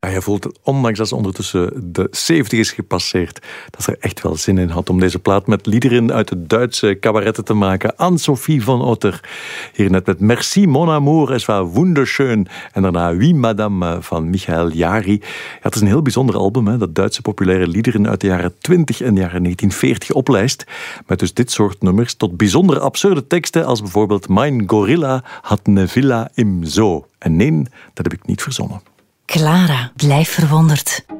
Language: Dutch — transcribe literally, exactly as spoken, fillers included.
Ja, je voelt, ondanks dat ze ondertussen de zeventig is gepasseerd, dat ze er echt wel zin in had om deze plaat met liederen uit de Duitse cabaretten te maken. Anne-Sophie van Otter, hier net met Merci mon amour, es war wunderschön. En daarna Oui madame van Michael Jari. Ja, het is een heel bijzonder album, hè, dat Duitse populaire liederen uit de jaren twintig en jaren negentien veertig oplijst. Met dus dit soort nummers tot bijzonder absurde teksten als bijvoorbeeld Mein Gorilla had ne villa im Zoo. En nee, dat heb ik niet verzonnen. Clara, blijf verwonderd.